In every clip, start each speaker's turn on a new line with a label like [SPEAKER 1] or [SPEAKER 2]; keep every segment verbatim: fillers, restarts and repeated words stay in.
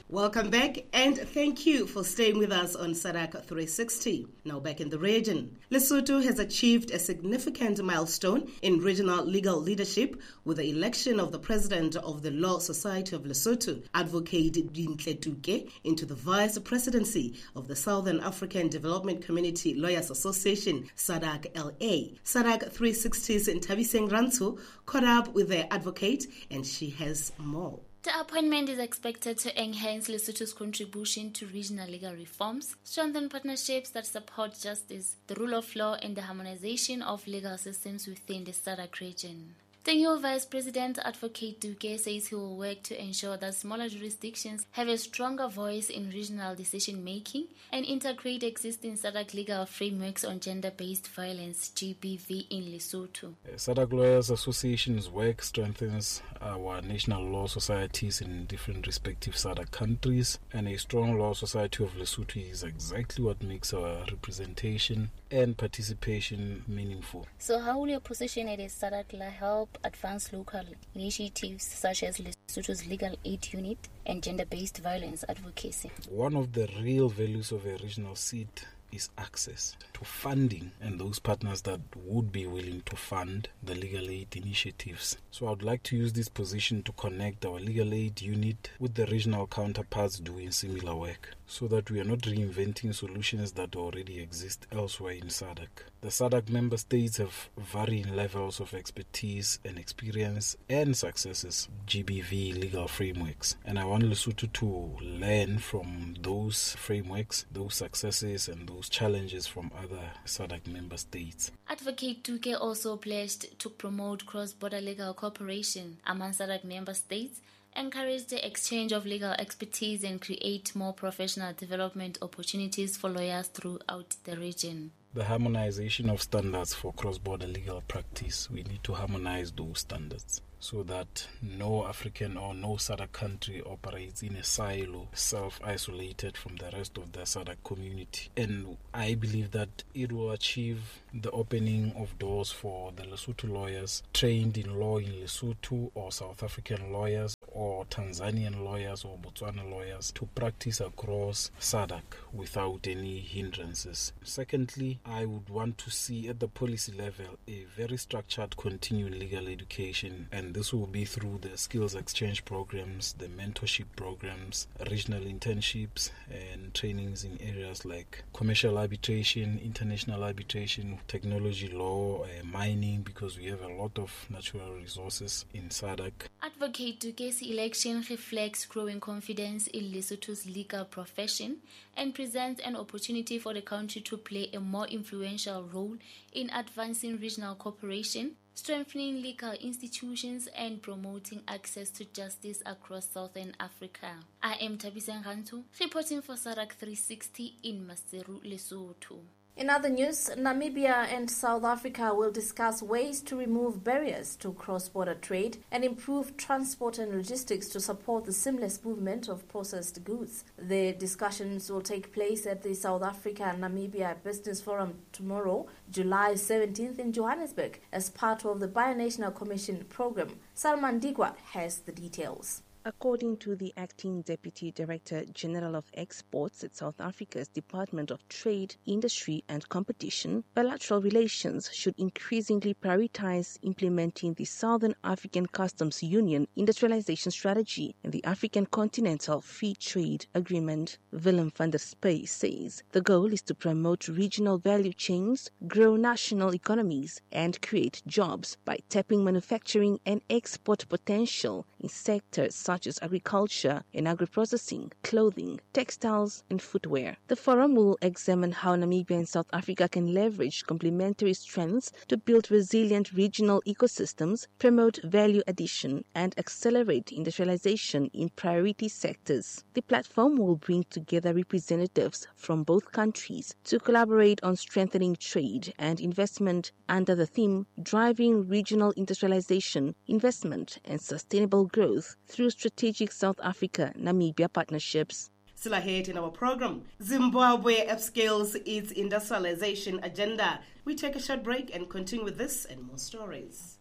[SPEAKER 1] Welcome back and thank you for staying with us on SADC three sixty. Now back in the region. Lesotho has achieved a significant milestone in regional legal leadership with the election of the president of the Law Society of Lesotho, Advocate Dintle Tuke, into the vice presidency of the Southern African Development Community Lawyers Association, SADC L A. SADC three sixty's Ntabiseng Rantu caught up with the advocate and she has more.
[SPEAKER 2] The appointment is expected to enhance Lesotho's contribution to regional legal reforms, strengthen partnerships that support justice, the rule of law, and the harmonization of legal systems within the SADC region. The new Vice President, Advocate Duke, says he will work to ensure that smaller jurisdictions have a stronger voice in regional decision-making and integrate existing SADC legal frameworks on gender-based violence, G B V, in Lesotho.
[SPEAKER 3] SADC Lawyers Association's work strengthens our national law societies in different respective SADC countries, and a strong law society of Lesotho is exactly what makes our representation and participation meaningful.
[SPEAKER 2] So how will your position at SADC help advance local initiatives such as Lesotho's Legal Aid Unit and gender-based violence advocacy?
[SPEAKER 3] One of the real values of a regional seat is access to funding and those partners that would be willing to fund the legal aid initiatives. So I would like to use this position to connect our legal aid unit with the regional counterparts doing similar work, so that we are not reinventing solutions that already exist elsewhere in SADC. The SADC member states have varying levels of expertise and experience and successes, G B V legal frameworks. And I want Lesotho to learn from those frameworks, those successes and those challenges from other SADC member states.
[SPEAKER 2] Advocate Duke also pledged to promote cross-border legal cooperation among SADC member states, encourage the exchange of legal expertise, and create more professional development opportunities for lawyers throughout the region.
[SPEAKER 3] The harmonization of standards for cross-border legal practice, we need to harmonize those standards so that no African or no SADC country operates in a silo, self-isolated from the rest of the SADC community. And I believe that it will achieve the opening of doors for the Lesotho lawyers trained in law in Lesotho, or South African lawyers, or Tanzanian lawyers, or Botswana lawyers to practice across SADC without any hindrances. Secondly, I would want to see at the policy level a very structured continuing legal education, and this will be through the skills exchange programs, the mentorship programs, regional internships, and trainings in areas like commercial arbitration, international arbitration, technology law, uh, mining, because we have a lot of natural resources in SADC.
[SPEAKER 2] Advocate Duke's election reflects growing confidence in Lesotho's legal profession and presents an opportunity for the country to play a more influential role in advancing regional cooperation, strengthening legal institutions, and promoting access to justice across Southern Africa. I am Ntabiseng Rantu, reporting for SADC three sixty in Maseru, Lesotho.
[SPEAKER 4] In other news, Namibia and South Africa will discuss ways to remove barriers to cross-border trade and improve transport and logistics to support the seamless movement of processed goods. The discussions will take place at the South Africa-Namibia Business Forum tomorrow, July seventeenth in Johannesburg, as part of the Binational Commission program. Salman Digwa has the details.
[SPEAKER 5] According to the Acting Deputy Director General of Exports at South Africa's Department of Trade, Industry and Competition, bilateral relations should increasingly prioritize implementing the Southern African Customs Union industrialization strategy and the African Continental Free Trade Agreement. Willem van der Spey says the goal is to promote regional value chains, grow national economies, and create jobs by tapping manufacturing and export potential in sectors such as agriculture and agri-processing, clothing, textiles, and footwear. The forum will examine how Namibia and South Africa can leverage complementary strengths to build resilient regional ecosystems, promote value addition, and accelerate industrialization in priority sectors. The platform will bring together representatives from both countries to collaborate on strengthening trade and investment under the theme Driving Regional Industrialization, Investment, and Sustainable Growth through strategic South Africa-Namibia partnerships.
[SPEAKER 1] Still ahead in our program, Zimbabwe upscales its industrialization agenda. We take a short break and continue with this and more stories.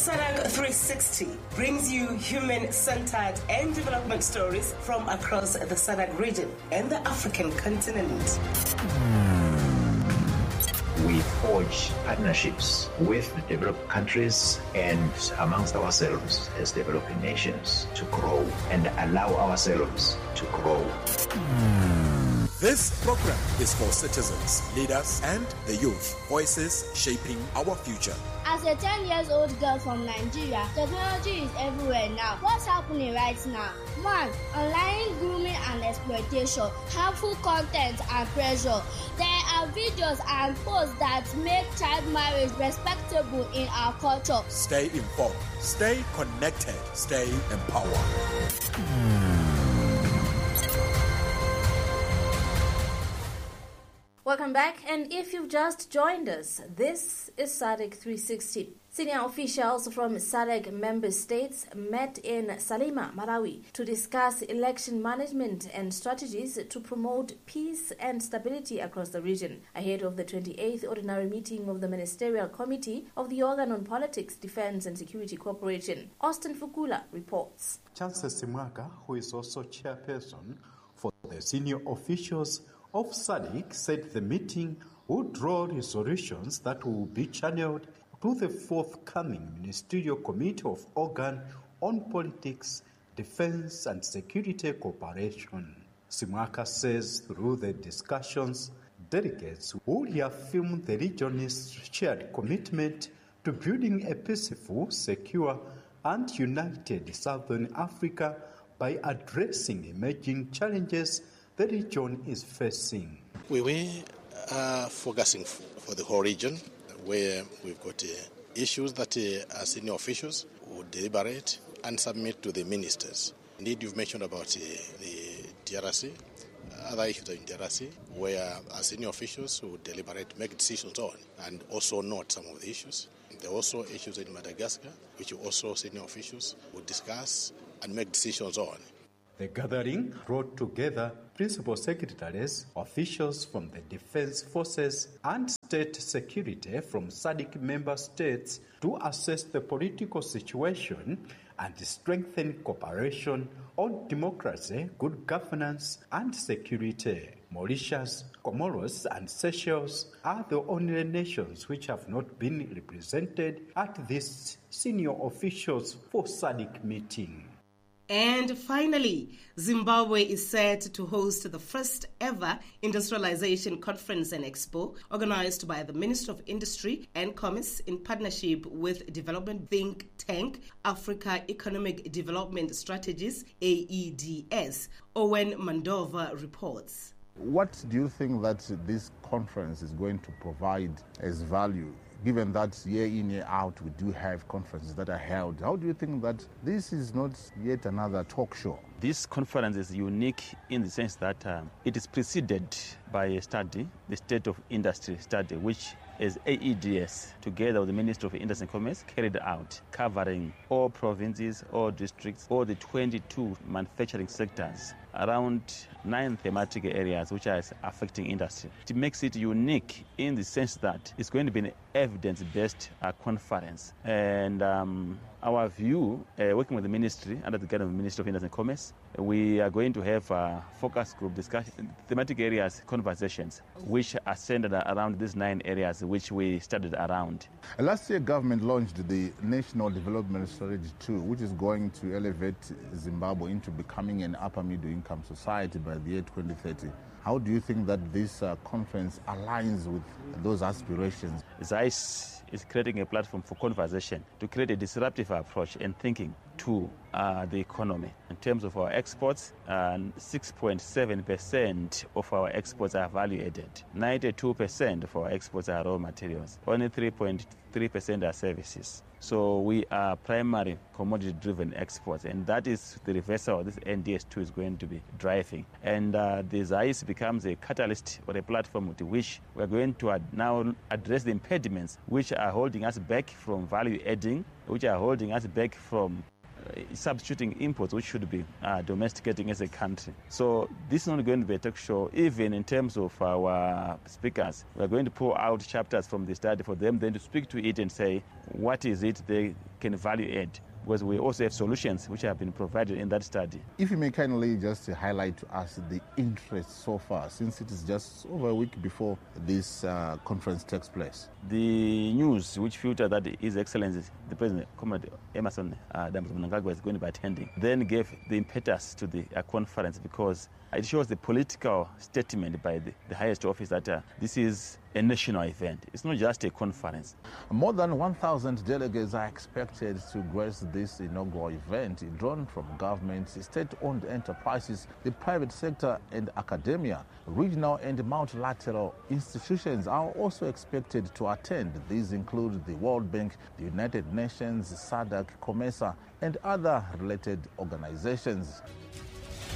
[SPEAKER 1] SADC three sixty brings you human-centered and development stories from across the SADC region and the African continent.
[SPEAKER 6] We forge partnerships with the developed countries and amongst ourselves as developing nations to grow and allow ourselves to grow.
[SPEAKER 7] This program is for citizens, leaders, and the youth, voices shaping our future.
[SPEAKER 8] As a ten years old girl from Nigeria, technology is everywhere now. What's happening right now? One, online grooming and exploitation, harmful content and pressure. There are videos and posts that make child marriage respectable in our culture.
[SPEAKER 7] Stay informed, stay connected, stay empowered.
[SPEAKER 4] Welcome back, and if you've just joined us, this is SADC three sixty. Senior officials from SADC member states met in Salima, Malawi, to discuss election management and strategies to promote peace and stability across the region, ahead of the twenty-eighth ordinary meeting of the Ministerial Committee of the Organ on Politics, Defense and Security Cooperation. Austin Fukula reports.
[SPEAKER 9] Chancellor Simwaka, who is also chairperson for the senior officials of SADC, said the meeting would draw resolutions that will be channeled to the forthcoming Ministerial Committee of Organ on Politics, Defense and Security Cooperation. Simwaka says through the discussions, delegates will reaffirm the region's shared commitment to building a peaceful, secure and united Southern Africa by addressing emerging challenges the region is facing.
[SPEAKER 10] We were uh, focusing f- for the whole region, where we've got uh, issues that uh, our senior officials would deliberate and submit to the ministers. Indeed, you've mentioned about uh, the D R C, other issues in D R C, where our senior officials would deliberate, make decisions on, and also note some of the issues. There are also issues in Madagascar, which also senior officials would discuss and make decisions on.
[SPEAKER 9] The gathering brought together principal secretaries, officials from the defense forces and state security from SADC member states to assess the political situation and strengthen cooperation on democracy, good governance and security. Mauritius, Comoros and Seychelles are the only nations which have not been represented at this senior officials for SADC meeting.
[SPEAKER 1] And finally, Zimbabwe is set to host the first ever industrialization conference and expo organized by the Ministry of Industry and Commerce in partnership with development think tank Africa Economic Development Strategies, A E D S. Owen Mandova reports.
[SPEAKER 11] What do you think that this conference is going to provide as value? Given that year in, year out, we do have conferences that are held, how do you think that this is not yet another talk show?
[SPEAKER 12] This conference is unique in the sense that uh, it is preceded by a study, the State of Industry study, which is A E D S, together with the Ministry of Industry and Commerce, carried out, covering all provinces, all districts, all the twenty-two manufacturing sectors, around nine thematic areas which are affecting industry. It makes it unique in the sense that it's going to be an evidence-based uh, conference. And um, our view, uh, working with the ministry, under the guidance of the Ministry of Industry and Commerce, we are going to have uh, focus group discussion, thematic areas, conversations, which are centered around these nine areas which we studied around.
[SPEAKER 11] Last year, government launched the National Development Strategy two, which is going to elevate Zimbabwe into becoming an upper middle income society by the year twenty thirty. How do you think that this uh, conference aligns with those aspirations?
[SPEAKER 12] ZAIS is creating a platform for conversation to create a disruptive approach and thinking to uh, the economy. In terms of our exports, uh, six point seven percent of our exports are value added. ninety-two percent of our exports are raw materials. Only three point three percent are services. So we are primary commodity-driven exports, and that is the reversal this N D S two is going to be driving. And uh, the ZAIS becomes a catalyst or a platform with which we are going to ad- now address the impediments which are holding us back from value adding, which are holding us back from substituting imports, which should be uh, domesticating as a country. So this is not going to be a talk show. Even in terms of our speakers, we are going to pull out chapters from the study for them then to speak to it and say what is it they can value add, because we also have solutions which have been provided in that study.
[SPEAKER 11] If you may kindly just highlight to us the interest so far, since it is just over a week before this uh, conference takes place.
[SPEAKER 12] The news which filtered that His Excellency, the President, Comrade Emmerson uh, Damson Mnangagwa is going to be attending, then gave the impetus to the uh, conference, because it shows the political statement by the, the highest office that uh, this is a national event. It's not just a conference.
[SPEAKER 11] More than one thousand delegates are expected to grace this inaugural event, drawn from governments, state-owned enterprises, the private sector and academia. Regional and multilateral institutions are also expected to attend. These include the World Bank, the United Nations, SADC, COMESA, and other related organizations.